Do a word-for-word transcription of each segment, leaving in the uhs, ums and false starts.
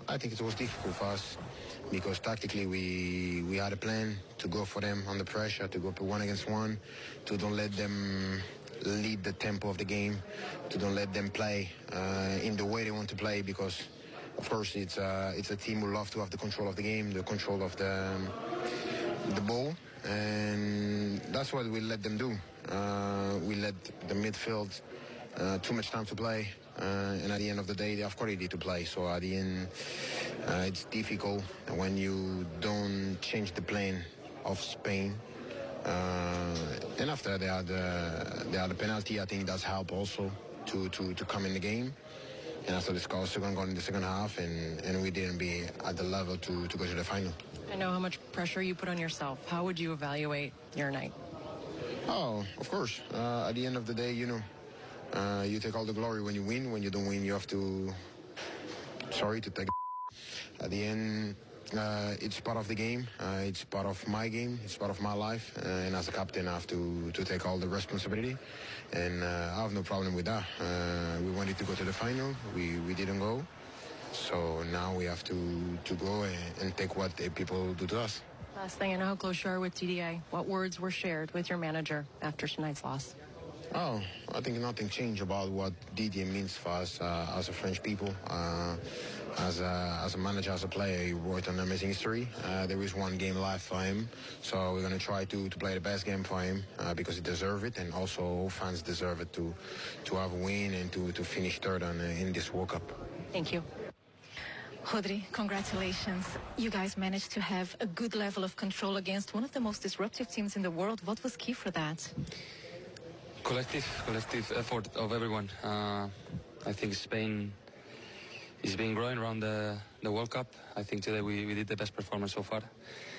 I think it was difficult for us because tactically we we had a plan to go for them under pressure, to go for one against one, to don't let them lead the tempo of the game, to don't let them play uh, in the way they want to play, because of course it's uh, it's a team who love to have the control of the game, the control of the um, the ball, and that's what we let them do. Uh, we let the midfield uh, too much time to play, uh, and at the end of the day they have quality to play. So at the end uh, it's difficult when you don't change the plan of Spain. Uh, and after they had uh, they had a penalty, I think that's helped also to, to, to come in the game. And after the score, second goal in the second half, and, and we didn't be at the level to, to go to the final. I know how much pressure you put on yourself. How would you evaluate your night? Oh, of course. Uh, at the end of the day, you know, uh, you take all the glory when you win. When you don't win, you have to, sorry, to take at the end. Uh, it's part of the game. Uh, it's part of my game. It's part of my life. Uh, and as a captain, I have to, to take all the responsibility. And uh, I have no problem with that. Uh, we wanted to go to the final. We, we didn't go. So now we have to, to go and, and take what the people do to us. Last thing, I know how close you are with Didier. What words were shared with your manager after tonight's loss? Oh, I think nothing changed about what Didier means for us uh, as a French people. Uh, as a as a manager, as a player, he wrote an amazing history. Uh, there is one game left for him, so we're going to try to, to play the best game for him uh, because he deserves it, and also all fans deserve it to to have a win and to, to finish third on, uh, in this World Cup. Thank you. Rodri, congratulations. You guys managed to have a good level of control against one of the most disruptive teams in the world. What was key for that? Collective, collective effort of everyone. Uh, I think Spain is been growing around the, the World Cup. I think today we, we did the best performance so far.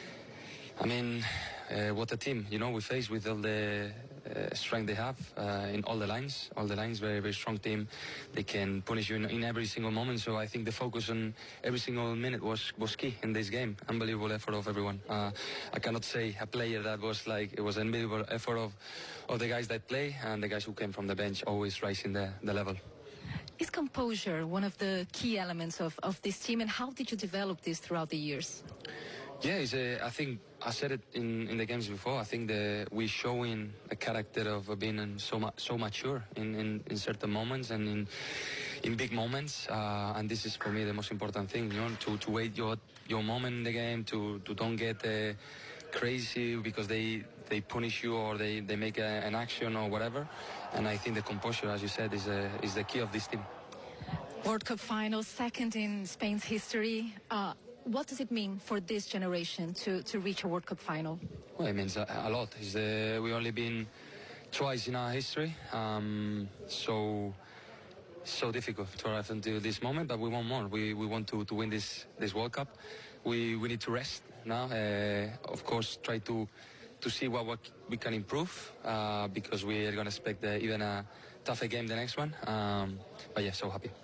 I mean, uh, what a team, you know, we face with all the uh, strength they have uh, in all the lines. All the lines, very, very strong team. They can punish you in, in every single moment. So I think the focus on every single minute was, was key in this game. Unbelievable effort of everyone. Uh, I cannot say a player that was like, it was an unbelievable effort of, of the guys that play and the guys who came from the bench, always rising the, the level. Is composure one of the key elements of, of this team, and how did you develop this throughout the years? Yeah, it's a, I think I said it in, in the games before. I think that we're showing a character of being so ma so mature in, in, in certain moments and in in big moments. Uh, and this is for me the most important thing, you know, to, to wait your your moment in the game, to to don't get uh, crazy because they they punish you or they they make a, an action or whatever. And I think the composure, as you said, is a, is the key of this team. World Cup final, second in Spain's history. Uh, What does it mean for this generation to, to reach a World Cup final? Well, it means a, a lot. It's the, we've only been twice in our history, um, so so difficult to arrive until this moment. But we want more. We we want to, to win this this World Cup. We we need to rest now. Uh, of course, try to to see what, what we can improve uh, because we are going to expect uh, even a tougher game the next one. Um, but yeah, so happy.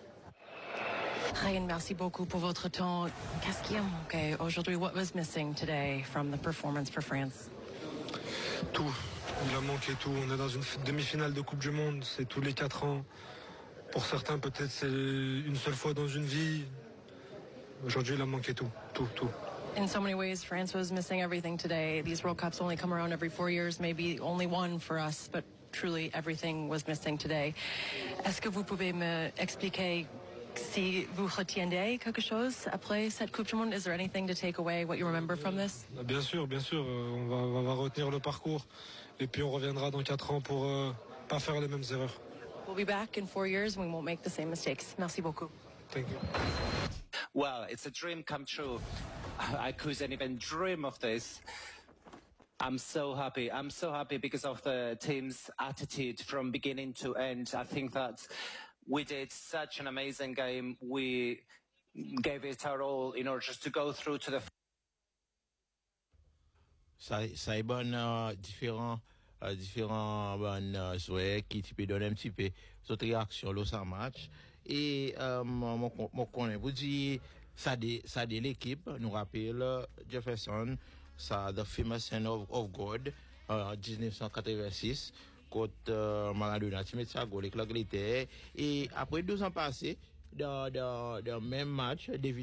Ryan, merci beaucoup pour votre temps. Qu'est-ce qui a manqué aujourd'hui? What was missing today from the performance for France? Tout. Il a manqué tout. On est dans une demi-finale de Coupe du Monde. C'est tous les quatre ans. Pour certains, peut-être c'est une seule fois dans une vie. Aujourd'hui, il a manqué tout. Tout, tout. In so many ways, France was missing everything today. These World Cups only come around every four years, maybe only one for us, but truly everything was missing today. Est-ce que vous pouvez me expliquer si vous retiendrez quelque chose après cette Coupe du Monde? Is there anything to take away, what you remember from this? Bien sûr, bien sûr. On va, on va retenir le parcours et puis on reviendra dans quatre ans pour euh, pas faire les mêmes erreurs. We'll be back in four years and we won't make the same mistakes. Merci beaucoup. Thank you. Well, it's a dream come true. I couldn't even dream of this. I'm so happy. I'm so happy because of the team's attitude from beginning to end. I think that we did such an amazing game. We gave it our all in order just to go through to the... Ça, ça est bon, euh, différents, euh, différents bon, euh, souhaits qui tu peux donner un petit peu d'autres réactions là ça match. Et euh, mon mon connaît vous dit ça de ça de l'équipe nous rappelle Jefferson, ça the famous son of, of God en dix-neuf cent quatre-vingt-six contre euh, Maradona qui met ça goal avec l'Angleterre. Et après douze ans passés dans dans dans même match